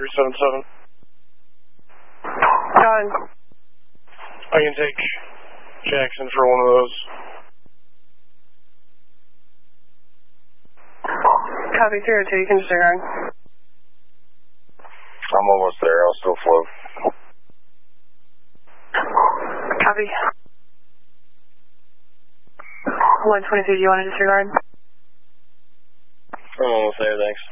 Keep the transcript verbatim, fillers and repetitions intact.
three seven seven. John. I can take Jackson for one of those. Copy three oh two, you can disregard. I'm almost there, I'll still float. Copy. one twenty-two, do you want to disregard? I'm almost there, thanks.